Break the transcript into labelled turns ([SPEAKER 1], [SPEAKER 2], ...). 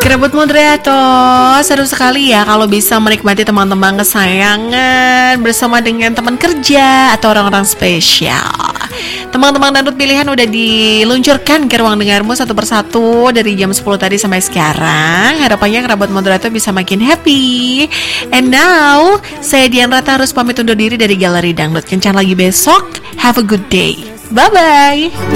[SPEAKER 1] Kerabat moderator, seru sekali ya kalau bisa menikmati teman-teman kesayangan bersama dengan teman kerja atau orang-orang spesial. Teman-teman dangdut pilihan udah diluncurkan ke ruang dengarmu satu persatu dari jam 10 tadi sampai sekarang. Harapannya kerabat moderator bisa makin happy. And now, saya Dian Rata harus pamit undur diri dari Galeri Dangdut. Kencan lagi besok. Have a good day. Bye-bye.